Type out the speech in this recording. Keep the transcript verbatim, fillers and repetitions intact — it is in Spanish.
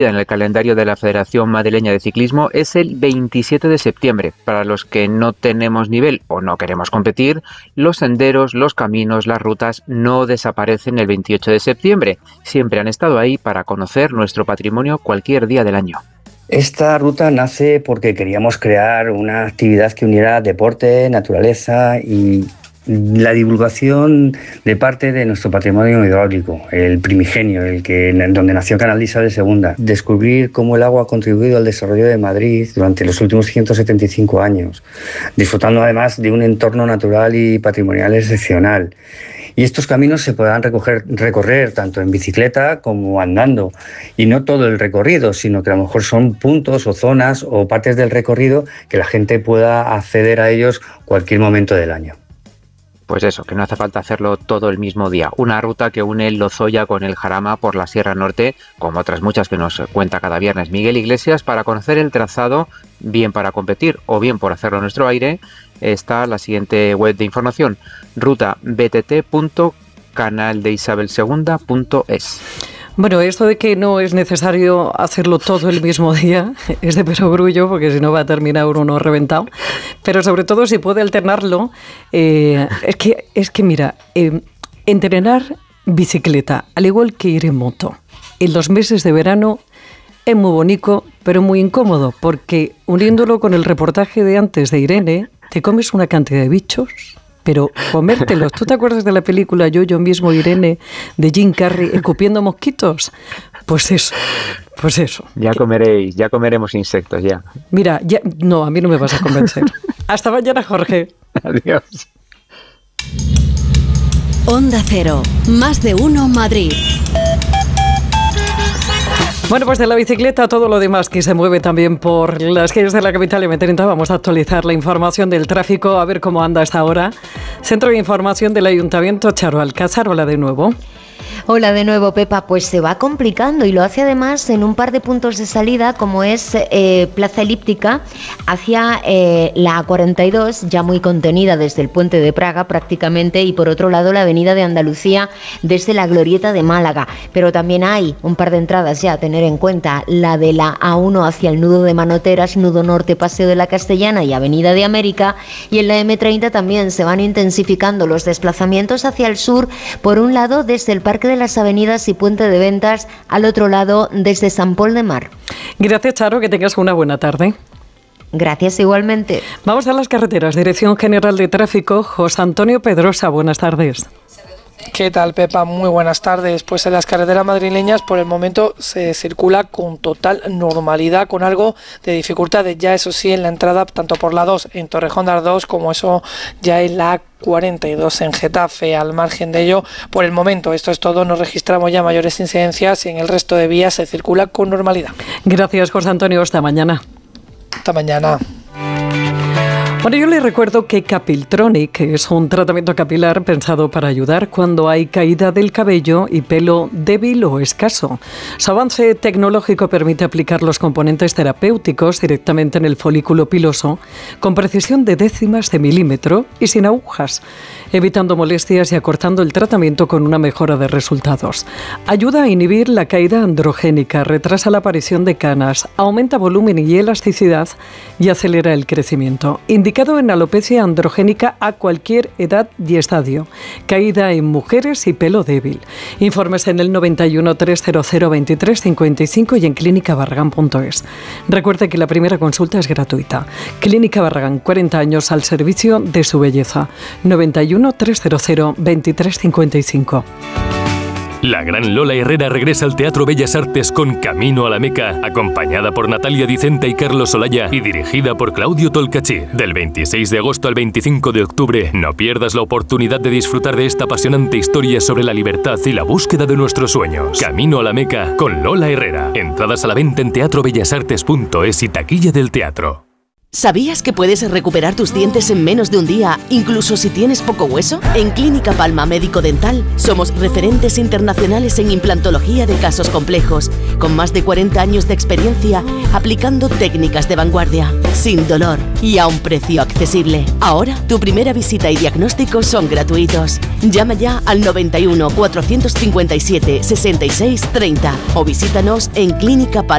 en el calendario de la Federación Madrileña de Ciclismo es el veintisiete de septiembre. Para los que no tenemos nivel o no queremos competir, los senderos, los caminos, las rutas no desaparecen el veintiocho de septiembre. Siempre han estado ahí para conocer nuestro patrimonio cualquier día del año. Esta ruta nace porque queríamos crear una actividad que uniera deporte, naturaleza y la divulgación de parte de nuestro patrimonio hidráulico, el primigenio, el que donde nació Canal de Isabel segunda. Descubrir cómo el agua ha contribuido al desarrollo de Madrid durante los últimos ciento setenta y cinco años, disfrutando además de un entorno natural y patrimonial excepcional. Y estos caminos se podrán recoger, recorrer tanto en bicicleta como andando. Y no todo el recorrido, sino que a lo mejor son puntos o zonas o partes del recorrido que la gente pueda acceder a ellos cualquier momento del año. Pues eso, que no hace falta hacerlo todo el mismo día. Una ruta que une Lozoya con el Jarama por la Sierra Norte, como otras muchas que nos cuenta cada viernes Miguel Iglesias, para conocer el trazado, bien para competir o bien por hacerlo a nuestro aire. Está la siguiente web de información, ruta b t t punto canal de isabel segunda punto es. Bueno, esto de que no es necesario hacerlo todo el mismo día es de perogrullo, porque si no va a terminar uno reventado. Pero sobre todo si puede alternarlo, eh, es que, es que mira, eh, entrenar bicicleta, al igual que ir en moto, en los meses de verano es muy bonito, pero muy incómodo, porque uniéndolo con el reportaje de antes de Irene, te comes una cantidad de bichos. Pero comértelos. ¿Tú te acuerdas de la película Yo, yo mismo, Irene, de Jim Carrey, escupiendo mosquitos? Pues eso, pues eso. Ya comeréis, ya comeremos insectos, ya. Mira, ya, no, a mí no me vas a convencer. Hasta mañana, Jorge. Adiós. Onda Cero, más de uno Madrid. Bueno, pues de la bicicleta a todo lo demás que se mueve también por las calles de la capital M treinta. Vamos a actualizar la información del tráfico, a ver cómo anda hasta ahora. Centro de Información del Ayuntamiento, Charo Alcázar, hola de nuevo. Hola de nuevo, Pepa. Pues se va complicando y lo hace además en un par de puntos de salida, como es eh, Plaza Elíptica hacia eh, la A cuarenta y dos, ya muy contenida desde el Puente de Praga prácticamente, y por otro lado la Avenida de Andalucía desde la Glorieta de Málaga. Pero también hay un par de entradas ya a tener en cuenta, la de la A uno hacia el nudo de Manoteras, nudo norte, Paseo de la Castellana y Avenida de América, y en la M treinta también se van intensificando los desplazamientos hacia el sur, por un lado desde el Parque de las Avenidas y Puente de Ventas, al otro lado desde San Pol de Mar. Gracias, Charo, que tengas una buena tarde. Gracias, igualmente. Vamos a las carreteras. Dirección General de Tráfico, José Antonio Pedrosa, buenas tardes. ¿Qué tal, Pepa? Muy buenas tardes. Pues en las carreteras madrileñas por el momento se circula con total normalidad, con algo de dificultades ya, eso sí, en la entrada tanto por la dos en Torrejón de Ardoz como eso ya en la A cuarenta y dos en Getafe. Al margen de ello, por el momento esto es todo, no registramos ya mayores incidencias y en el resto de vías se circula con normalidad. Gracias, José Antonio, hasta mañana. Hasta mañana. Bueno, yo les recuerdo que Capiltronic es un tratamiento capilar pensado para ayudar cuando hay caída del cabello y pelo débil o escaso. Su avance tecnológico permite aplicar los componentes terapéuticos directamente en el folículo piloso con precisión de décimas de milímetro y sin agujas, evitando molestias y acortando el tratamiento con una mejora de resultados. Ayuda a inhibir la caída androgénica, retrasa la aparición de canas, aumenta volumen y elasticidad y acelera el crecimiento. Indicado en alopecia androgénica a cualquier edad y estadio. Caída en mujeres y pelo débil. Informes en el noventa y uno, trescientos veintitrés, cincuenta y cinco y en clínica barragán punto es. Recuerde que la primera consulta es gratuita. Clínica Barragán, cuarenta años al servicio de su belleza. noventa y uno, trescientos veintitrés, cincuenta y cinco. La gran Lola Herrera regresa al Teatro Bellas Artes con Camino a la Meca, acompañada por Natalia Dicenta y Carlos Olaya y dirigida por Claudio Tolcachir. Del veintiséis de agosto al veinticinco de octubre, no pierdas la oportunidad de disfrutar de esta apasionante historia sobre la libertad y la búsqueda de nuestros sueños. Camino a la Meca con Lola Herrera. Entradas a la venta en teatro bellas artes punto es y taquilla del teatro. ¿Sabías que puedes recuperar tus dientes en menos de un día, incluso si tienes poco hueso? En Clínica Palma Médico Dental somos referentes internacionales en implantología de casos complejos, con más de cuarenta años de experiencia aplicando técnicas de vanguardia, sin dolor y a un precio accesible. Ahora, tu primera visita y diagnóstico son gratuitos. Llama ya al noventa y uno, cuatrocientos cincuenta y siete, sesenta y seis, treinta o visítanos en Clínica Palma.